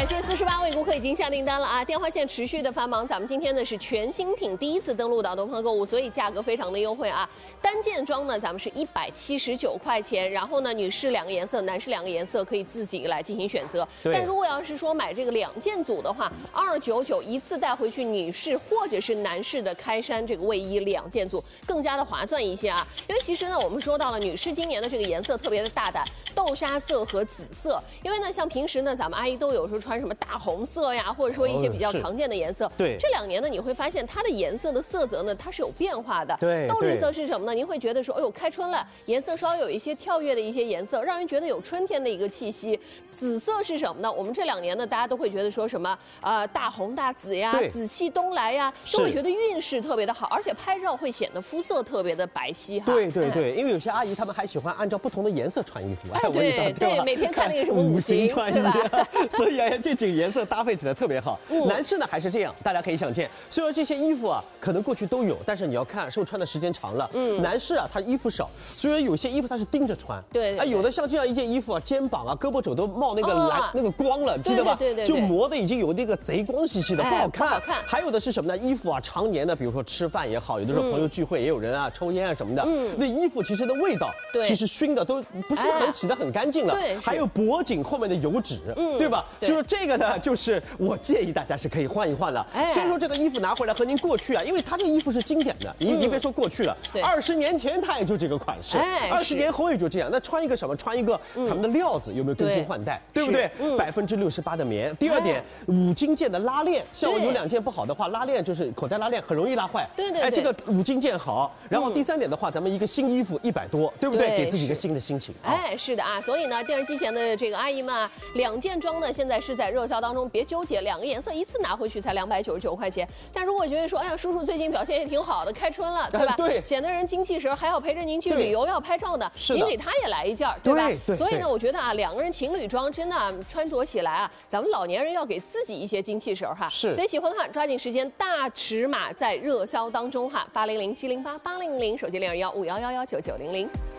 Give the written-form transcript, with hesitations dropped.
感谢48位顾客已经下订单了啊！电话线持续的繁忙，咱们今天呢是全新品第一次登陆到东方购物，所以价格非常的优惠啊！单件装呢咱们是179块钱，然后呢女士2个颜色，男士2个颜色可以自己来进行选择。但如果要是说买这个2件组的话，299一次带回去女士或者是男士的开衫这个卫衣2件组更加的划算一些啊！因为其实呢我们说到了女士今年的这个颜色特别的大胆，豆沙色和紫色，因为呢像平时呢咱们阿姨都有时候穿什么大红色呀，或者说一些比较常见的颜色。 对， 这2年呢，你会发现它的颜色的色泽呢，它是有变化的。 对， 豆绿色是什么呢？您会觉得说，哎呦，开春了，颜色稍微有一些跳跃的一些颜色，让人觉得有春天的一个气息。紫色是什么呢？我们这2年呢，大家都会觉得说什么大红大紫呀，紫气东来呀，都会觉得运势特别的好，而且拍照会显得肤色特别的白皙哈。 对对对，因为有些阿姨她们还喜欢按照不同的颜色穿衣服。 哎，对，每天看那个什么五行穿衣服，所以这几个颜色搭配起来特别好。男士呢还是这样，大家可以想见，虽然这些衣服啊可能过去都有，但是你要看是不是穿的时间长了。男士啊他衣服少，所以有些衣服他是盯着穿。 对， 有的像这样一件衣服啊，肩膀啊、胳膊肘都冒那个那个光了，记得吧？ 对， 就磨的已经有那个贼光兮兮的，不好看。还有的是什么呢？衣服啊常年的，比如说吃饭也好，有的时候朋友聚会也有人啊抽烟啊什么的，那衣服其实的味道，其实熏的都不是很洗得很干净了。对，还有脖颈后面的油脂，对吧？所以说这个呢，就是我建议大家是可以换一换了。虽然说这个衣服拿回来和您过去啊，因为它这个衣服是经典的，你别说过去了，20年前它也就这个款式，20年后也就这样。那穿一个什么？穿一个咱们的料子有没有更新换代？对不对？68%的棉。第二点，5金件的拉链，像我有2件不好的话，拉链就是口袋拉链很容易拉坏。 对， 这个5金件好。然后第3点的话，咱们一个新衣服100多，对不对？给自己一个新的心情。 是的啊，所以呢，电视机前的这个阿姨们啊，2件装呢现在是在热销当中，别纠结，2个颜色一次拿回去才299块钱。但如果觉得说，哎呀，叔叔最近表现也挺好的，开春了，对吧？对，显得人精气神，还要陪着您去旅游，要拍照呢，您给他也来一件，对吧？对。所以呢，我觉得啊，2个人情侣装真的穿着起来啊，咱们老年人要给自己一些精气神哈。是。所以喜欢的话，抓紧时间，大尺码在热销当中哈，800-708-800，手机021-5111-9900。